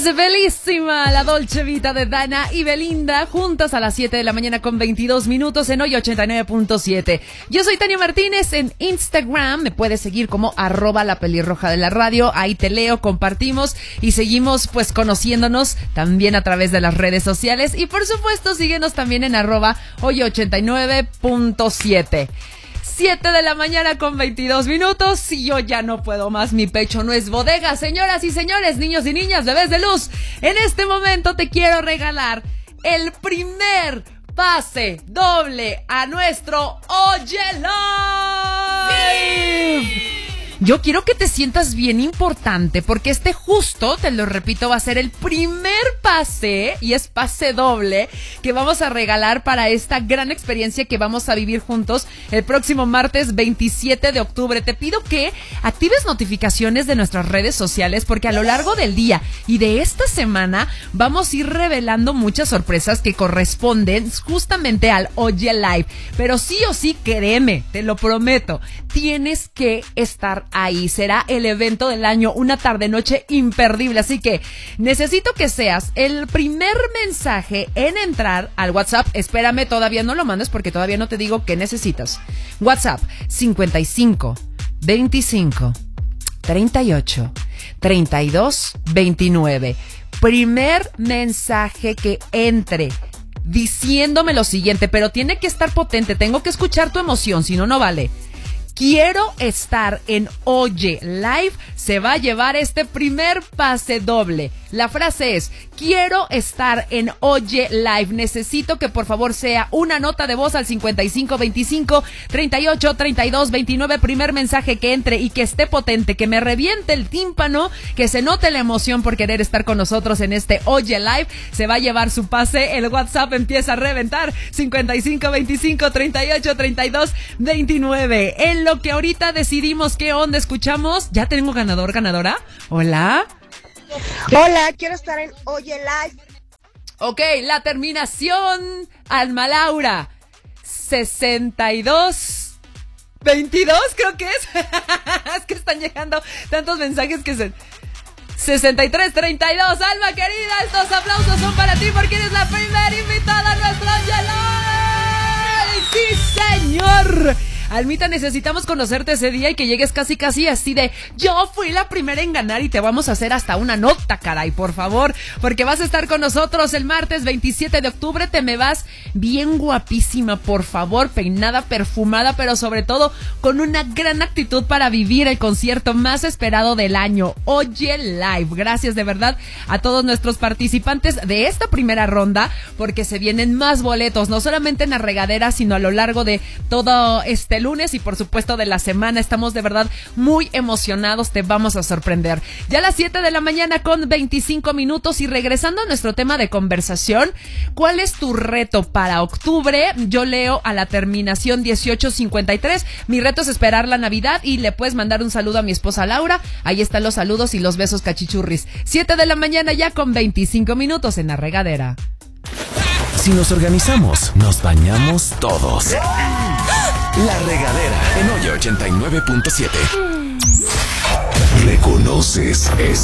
de Bellísima, la Dolce Vita de Dana y Belinda, juntas a las 7 de la mañana con 22 minutos en Hoy 89.7. Yo soy Tania Martínez en Instagram, me puedes seguir como @la pelirroja de la radio, ahí te leo, compartimos y seguimos pues conociéndonos también a través de las redes sociales y por supuesto síguenos también en @Hoy 89.7. 7 de la mañana con 22 minutos y yo ya no puedo más, mi pecho no es bodega. Señoras y señores, niños y niñas, bebés de luz, en este momento te quiero regalar el primer pase doble a nuestro Oye Live. Yo quiero que te sientas bien importante porque justo, te lo repito, va a ser el primer pase, y es pase doble, que vamos a regalar para esta gran experiencia que vamos a vivir juntos el próximo martes 27 de octubre. Te pido que actives notificaciones de nuestras redes sociales porque a lo largo del día y de esta semana vamos a ir revelando muchas sorpresas que corresponden justamente al Oye Live. Pero sí o sí, créeme, te lo prometo, tienes que estar ahí. Será el evento del año, una tarde-noche imperdible. Así que necesito que seas el primer mensaje en entrar al WhatsApp. Espérame, todavía no lo mandes porque todavía no te digo qué necesitas. WhatsApp 55 25 38 32 29. Primer mensaje que entre diciéndome lo siguiente, pero tiene que estar potente. Tengo que escuchar tu emoción, si no, no vale. Quiero estar en Oye Live, se va a llevar este primer pase doble. La frase es: quiero estar en Oye Live. Necesito que por favor sea una nota de voz al 55 25 38 32 29. Primer mensaje que entre y que esté potente, que me reviente el tímpano, que se note la emoción por querer estar con nosotros en este Oye Live. Se va a llevar su pase. El WhatsApp empieza a reventar: 55 25 38 32 29. En lo que ahorita decidimos qué onda escuchamos, ya tengo ganador, ganadora. Hola. Hola, quiero estar en Oye Live. Ok, la terminación, Alma Laura, 62 22 creo que es. Es que están llegando tantos mensajes que se... 63 32. Alma querida, estos aplausos son para ti porque eres la primera invitada a nuestro Oye Live. ¡Sí, señor! Almita, necesitamos conocerte ese día y que llegues casi así de: yo fui la primera en ganar, y te vamos a hacer hasta una nota, caray, por favor, porque vas a estar con nosotros el martes 27 de octubre. Te me vas bien guapísima, por favor, peinada, perfumada, pero sobre todo con una gran actitud para vivir el concierto más esperado del año, Oye Live. Gracias de verdad a todos nuestros participantes de esta primera ronda, porque se vienen más boletos, no solamente en la regadera, sino a lo largo de todo este lunes y por supuesto de la semana. Estamos de verdad muy emocionados, te vamos a sorprender. Ya a las 7 de la mañana con 25 minutos y regresando a nuestro tema de conversación, ¿cuál es tu reto para octubre? Yo leo a la terminación 1853. Mi reto es esperar la Navidad y le puedes mandar un saludo a mi esposa Laura. Ahí están los saludos y los besos cachichurris. 7 de la mañana ya con 25 minutos en la regadera. Si nos organizamos, nos bañamos todos. La regadera en Hoy 89.7. ¿Reconoces ese